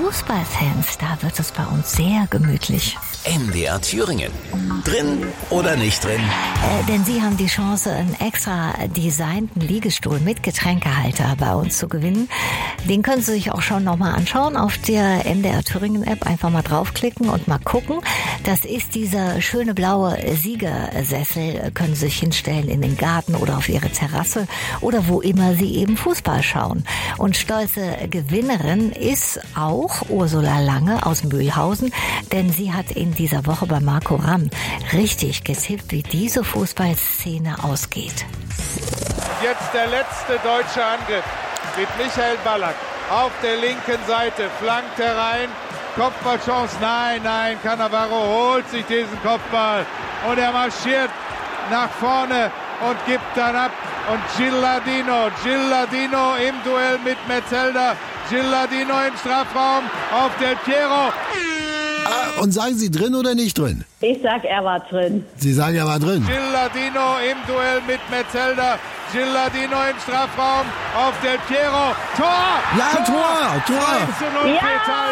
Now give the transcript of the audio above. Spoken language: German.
Fußballfans, da wird es bei uns sehr gemütlich. MDR Thüringen. Drin oder nicht drin? Denn Sie haben die Chance, einen extra designten Liegestuhl mit Getränkehalter bei uns zu gewinnen. Den können Sie sich auch schon nochmal anschauen auf der MDR Thüringen App. Einfach mal draufklicken und mal gucken. Das ist dieser schöne blaue Siegersessel. Können Sie sich hinstellen in den Garten oder auf Ihre Terrasse oder wo immer Sie eben Fußball schauen. Und stolze Gewinnerin ist auch Ursula Lange aus Mühlhausen, denn sie hat in dieser Woche bei Marco Ramm richtig getippt, wie diese Fußballszene ausgeht. Jetzt der letzte deutsche Angriff mit Michael Ballack auf der linken Seite, flankt herein, Kopfballchance, nein, Cannavaro holt sich diesen Kopfball und er marschiert nach vorne und gibt dann ab und Gilardino im Duell mit Metzelder, Gilardino im Strafraum auf Del Piero. Und sagen Sie drin oder nicht drin? Ich sag, er war drin. Sie sagen, er war drin. Gilardino im Duell mit Metzelder. Gilardino im Strafraum auf Del Piero. Tor! Ja, Tor! 2:0 für Italien.